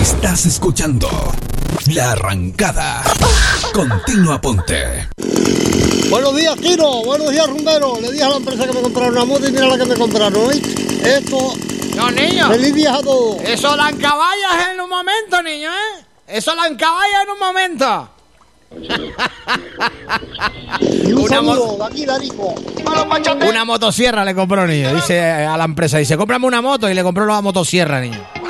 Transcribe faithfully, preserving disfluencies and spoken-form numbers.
Estás escuchando La Arrancada. Continua Ponte. Buenos días, Kiro. Buenos días, rumbero. Le dije a la empresa que me compraron una moto y mira la que me compraron, ¿oíste? Esto... No, niño. Feliz día a todos. Eso la encaballas en un momento, niño, ¿eh? Eso la encaballas en un momento. Y un Una saludo mo- de aquí, Darico. Una motosierra le compró, niño. Dice a la empresa, dice, cómprame una moto y le compró una motosierra, niño.